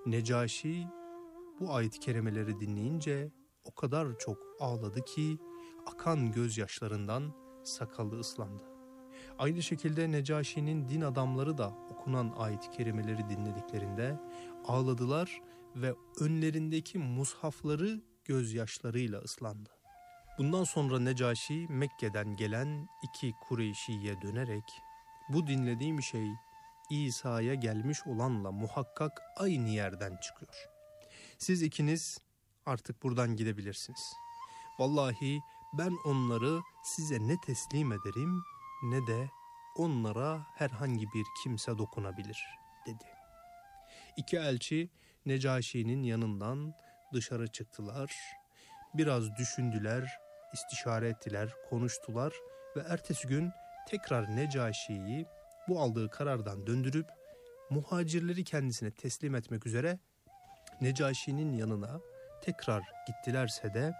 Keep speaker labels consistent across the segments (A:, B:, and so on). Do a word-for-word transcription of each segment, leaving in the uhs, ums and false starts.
A: Necaşi bu ayet-i kerimeleri dinleyince o kadar çok ağladı ki akan gözyaşlarından sakalı ıslandı. Aynı şekilde Necaşi'nin din adamları da okunan ayet-i kerimeleri dinlediklerinde ağladılar ve önlerindeki mushafları gözyaşlarıyla ıslandı. Bundan sonra Necaşi Mekke'den gelen iki Kureyşi'ye dönerek bu dinlediğim şey İsa'ya gelmiş olanla muhakkak aynı yerden çıkıyor. Siz ikiniz artık buradan gidebilirsiniz. Vallahi ben onları size ne teslim ederim ne de onlara herhangi bir kimse dokunabilir dedi. İki elçi Necaşi'nin yanından dışarı çıktılar. Biraz düşündüler, istişare ettiler, konuştular ve ertesi gün tekrar Necaşi'yi bu aldığı karardan döndürüp muhacirleri kendisine teslim etmek üzere Necaşi'nin yanına tekrar gittilerse de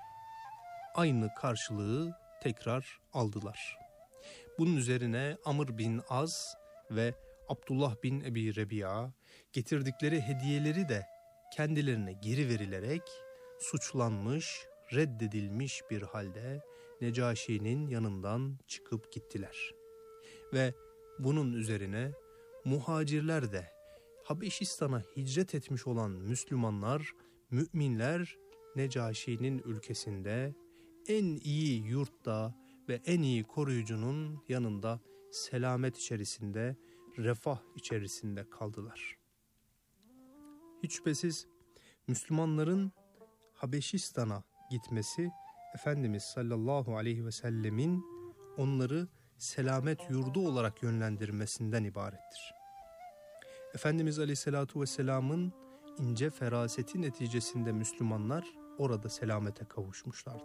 A: aynı karşılığı tekrar aldılar. Bunun üzerine Amr bin Az ve Abdullah bin Ebi Rebi'a getirdikleri hediyeleri de kendilerine geri verilerek suçlanmış, reddedilmiş bir halde Necaşi'nin yanından çıkıp gittiler. Ve bunun üzerine muhacirler de Habeşistan'a hicret etmiş olan Müslümanlar, müminler Necaşi'nin ülkesinde en iyi yurtta ve en iyi koruyucunun yanında selamet içerisinde, refah içerisinde kaldılar. Hiç şüphesiz Müslümanların Habeşistan'a gitmesi Efendimiz sallallahu aleyhi ve sellemin onları selamet yurdu olarak yönlendirmesinden ibarettir. Efendimiz aleyhissalatu vesselamın ince feraseti neticesinde Müslümanlar orada selamete kavuşmuşlardı.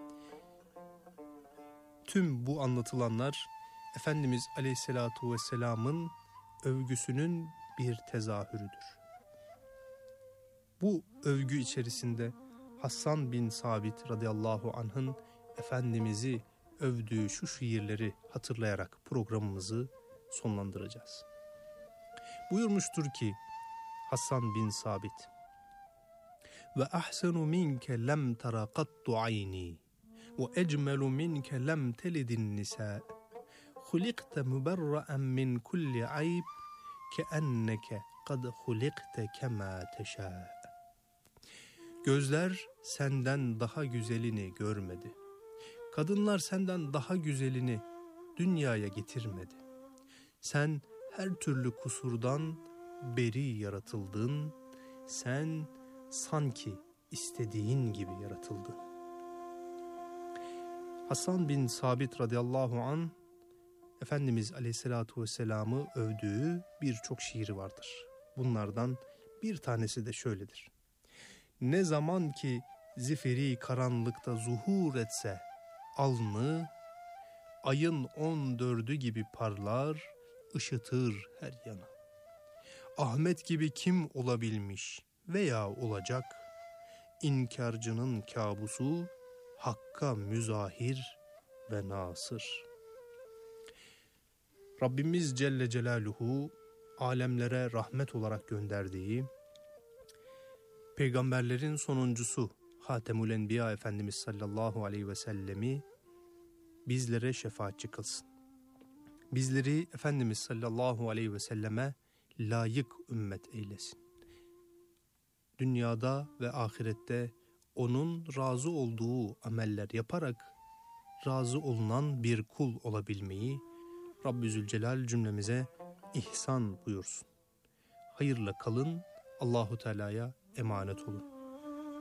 A: Tüm bu anlatılanlar Efendimiz aleyhissalatu vesselamın övgüsünün bir tezahürüdür. Bu övgü içerisinde Hassan bin Sabit radıyallahu anh'ın Efendimiz'i övdüğü şu şiirleri hatırlayarak programımızı sonlandıracağız. Buyurmuştur ki Hassan bin Sabit: ve ahsenu minke lem tera qattu ayni ve ecmelu minke lem telidin nisa hulikte müberra'en min kulli ayb keenneke kad hulikte kema teşâ. Gözler senden daha güzelini görmedi. Kadınlar senden daha güzelini dünyaya getirmedi. Sen her türlü kusurdan beri yaratıldın. Sen sanki istediğin gibi yaratıldın. Hasan bin Sabit radıyallahu an Efendimiz aleyhissalatu vesselam'ı övdüğü birçok şiiri vardır. Bunlardan bir tanesi de şöyledir: ne zaman ki zifiri karanlıkta zuhur etse alnı, ayın on dördü gibi parlar, ışıtır her yana. Ahmet gibi kim olabilmiş veya olacak? İnkarcının kabusu, hakka müzahir ve nasır. Rabbimiz Celle Celaluhu alemlere rahmet olarak gönderdiği peygamberlerin sonuncusu Hatemül Enbiya Efendimiz sallallahu aleyhi ve sellemi bizlere şefaatçi kılsın. Bizleri Efendimiz sallallahu aleyhi ve selleme layık ümmet eylesin. Dünyada ve ahirette onun razı olduğu ameller yaparak razı olunan bir kul olabilmeyi Rabbi Zülcelal cümlemize ihsan buyursun. Hayırla kalın, Allahu Teala'ya emanet olun.